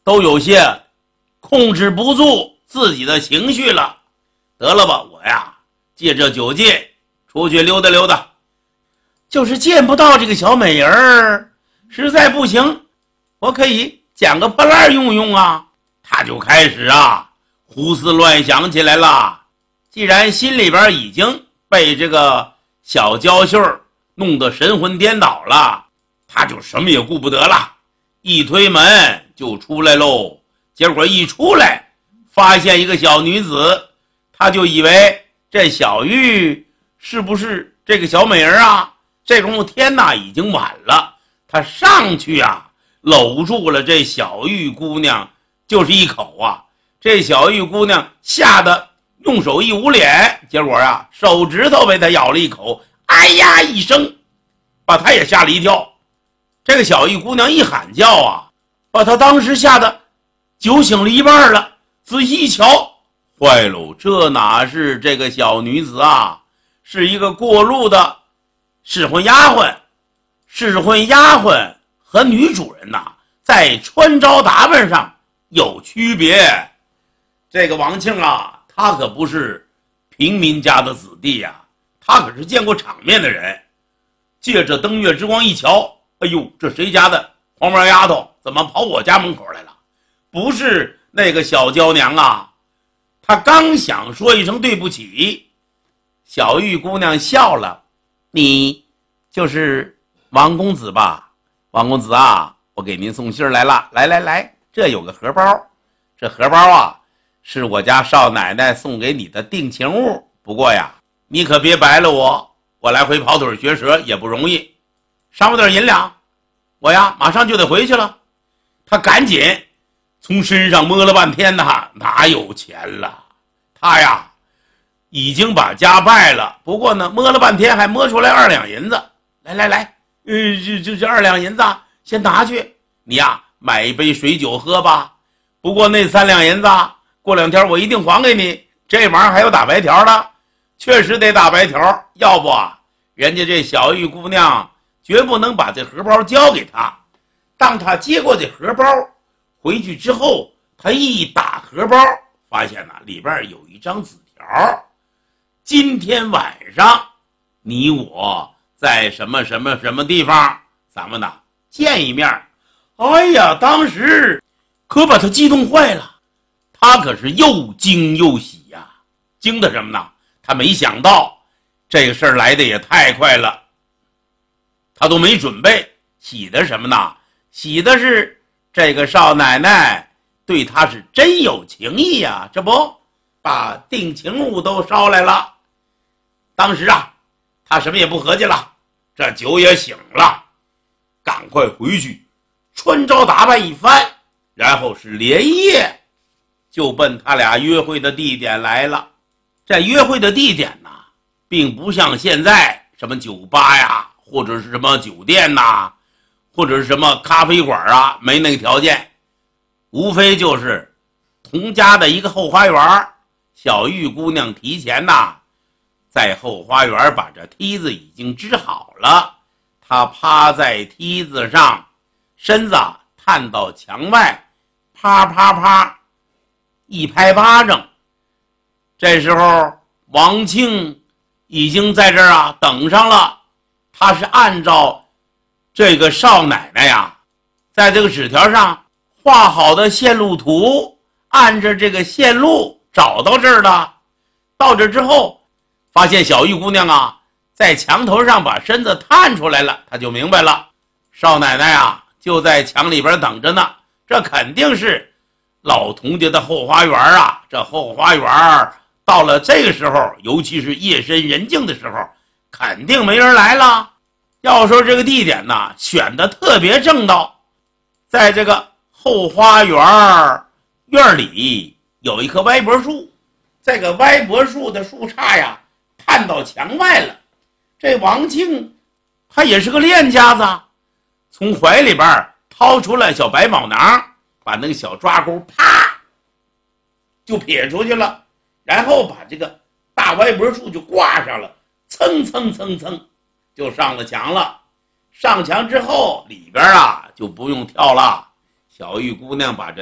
都有些控制不住自己的情绪了。得了吧，我呀借这酒劲出去溜达溜达，就是见不到这个小美人儿，实在不行我可以捡个破烂用用啊。他就开始胡思乱想起来了。既然心里边已经被这个小娇秀弄得神魂颠倒了，他就什么也顾不得了，一推门就出来喽。结果一出来发现一个小女子，他就以为这小玉是不是这个小美人啊？这功夫天哪已经晚了，他上去搂住了这小玉姑娘，就是一口这小玉姑娘吓得用手一捂脸，结果手指头被他咬了一口，哎呀一声，把他也吓了一跳。这个小玉姑娘一喊叫把他当时吓得酒醒了一半了。仔细一瞧，坏喽，这哪是这个小女子是一个过路的使唤丫鬟。使唤丫鬟和女主人在穿着打扮上有区别。这个王庆他可不是平民家的子弟他可是见过场面的人。借着灯月之光一瞧，哎呦，这谁家的黄毛丫头怎么跑我家门口来了？不是那个小娇娘他刚想说一声对不起，小玉姑娘笑了，你就是王公子吧？王公子我给您送信来了，来，这有个荷包，这荷包是我家少奶奶送给你的定情物。不过你可别白了我来回跑腿学舌也不容易，赏我点银两，我马上就得回去了。他赶紧从身上摸了半天哪有钱了？他已经把家败了，不过呢摸了半天还摸出来2两银子。来，这2两银子先拿去，你买一杯水酒喝吧。不过那3两银子过2天我一定还给你。这玩意儿还有打白条的，确实得打白条，要不人家这小玉姑娘绝不能把这荷包交给他。当他接过这荷包回去之后，他一打荷包，发现里边有一张纸条，今天晚上你我在什么什么什么地方，咱们见一面。哎呀，当时可把他激动坏了，他可是又惊又喜惊的什么呢？他没想到这个事儿来的也太快了，他都没准备。喜的什么呢？喜的是这个少奶奶对他是真有情义这不把定情物都捎来了。当时他什么也不合计了，这酒也醒了，赶快回去穿着打扮一番，然后是连夜就奔他俩约会的地点来了。这约会的地点并不像现在什么酒吧或者是什么酒店或者是什么咖啡馆没那个条件，无非就是同家的一个后花园。小玉姑娘提前在后花园把这梯子已经支好了，她趴在梯子上，身子探到墙外，啪啪啪一拍巴掌。这时候王庆已经在这儿等上了，他是按照这个少奶奶在这个纸条上画好的线路图，按着这个线路找到这儿的。到这之后发现小玉姑娘在墙头上把身子探出来了，他就明白了，少奶奶就在墙里边等着呢。这肯定是老童家的后花园这后花园到了这个时候，尤其是夜深人静的时候，肯定没人来了。要说这个地点选得特别正道，在这个后花园院里有一棵歪脖树，这个歪脖树的树杈探到墙外了。这王庆他也是个练家子，从怀里边掏出了小白宝囊，把那个小抓钩啪就撇出去了，然后把这个大歪脖树就挂上了，蹭就上了墙了。上墙之后里边就不用跳了，小玉姑娘把这